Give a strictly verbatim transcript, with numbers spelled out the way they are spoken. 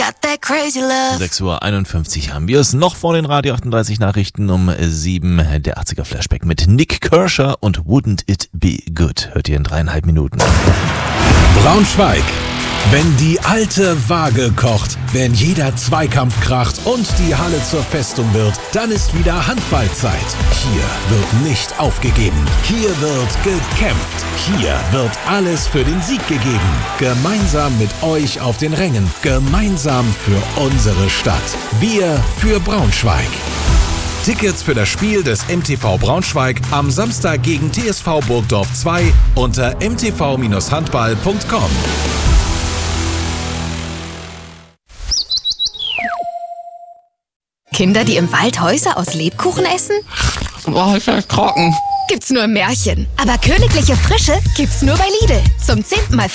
Got that crazy love. sechs Uhr einundfünfzig haben wir es noch vor den Radio achtunddreißig Nachrichten um sieben. Der achtziger Flashback mit Nick Kershaw und Wouldn't It Be Good. Hört ihr in dreieinhalb Minuten. Braunschweig. Wenn die alte Waage kocht, wenn jeder Zweikampf kracht und die Halle zur Festung wird, dann ist wieder Handballzeit. Hier wird nicht aufgegeben. Hier wird gekämpft. Hier wird alles für den Sieg gegeben. Gemeinsam mit euch auf den Rängen. Gemeinsam für unsere Stadt. Wir für Braunschweig. Tickets für das Spiel des M T V Braunschweig am Samstag gegen T S V Burgdorf zwei unter m t v Bindestrich handball punkt com. Kinder, die im Wald Häuser aus Lebkuchen essen? Boah, ist das trocken. Gibt's nur im Märchen. Aber königliche Frische gibt's nur bei Lidl. Zum zehnten Mal